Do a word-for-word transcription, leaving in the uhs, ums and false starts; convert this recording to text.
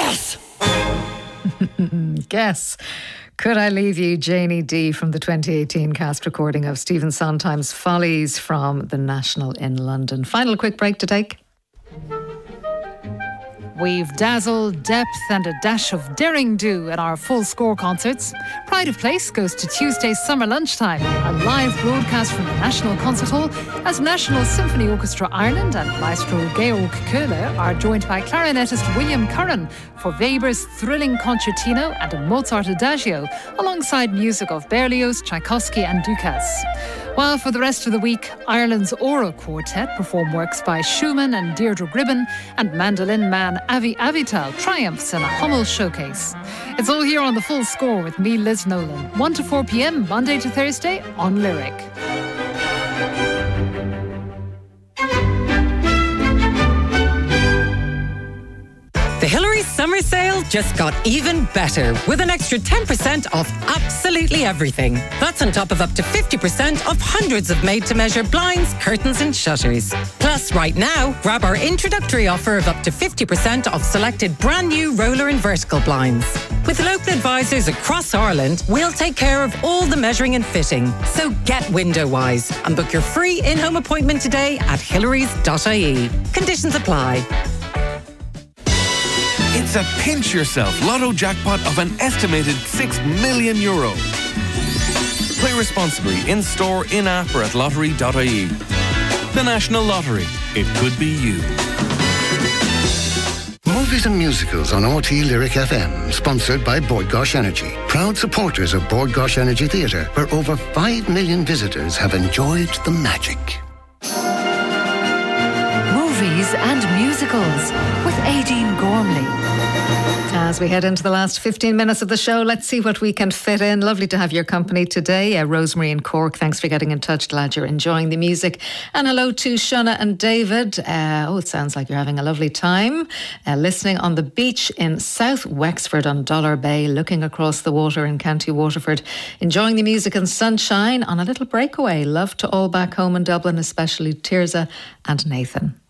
Guess! Guess. Could I Leave You, Janie D from the twenty eighteen cast recording of Stephen Sondheim's Follies from the National in London. Final quick break to take. We've dazzle, depth and a dash of daring do at our full score concerts. Pride of Place goes to Tuesday's summer lunchtime, a live broadcast from the National Concert Hall as National Symphony Orchestra Ireland and Maestro Georg Köhler are joined by clarinetist William Curran for Weber's thrilling concertino and a Mozart adagio, alongside music of Berlioz, Tchaikovsky and Dukas. While for the rest of the week, Ireland's Aura Quartet perform works by Schumann and Deirdre Gribben, and mandolin man Avi Avital triumphs in a Hummel showcase. It's all here on The Full Score with me, Liz Nolan, one to four p.m, Monday to Thursday on Lyric. The Hillary's summer sale just got even better with an extra ten percent off absolutely everything. That's on top of up to fifty percent off hundreds of made-to-measure blinds, curtains and shutters. Plus, right now, grab our introductory offer of up to fifty percent off selected brand new roller and vertical blinds. With local advisors across Ireland, we'll take care of all the measuring and fitting. So get window wise and book your free in-home appointment today at hillarys dot I E. Conditions apply. It's a pinch yourself lotto jackpot of an estimated six million euro. Play responsibly in store, in app or at lottery dot I E. The National Lottery. It could be you. Movies and musicals on R T E Lyric F M, sponsored by Bord Gáis Energy. Proud supporters of Bord Gáis Energy Theatre, where over five million visitors have enjoyed the magic. Movies and musicals with Aideen Gormley. As we head into the last fifteen minutes of the show, let's see what we can fit in. Lovely to have your company today. Uh, Rosemary in Cork, thanks for getting in touch. Glad you're enjoying the music. And hello to Shona and David. Uh, oh, it sounds like you're having a lovely time. Uh, listening on the beach in South Wexford on Dollar Bay, looking across the water in County Waterford. Enjoying the music and sunshine on a little breakaway. Love to all back home in Dublin, especially Tirza and Nathan.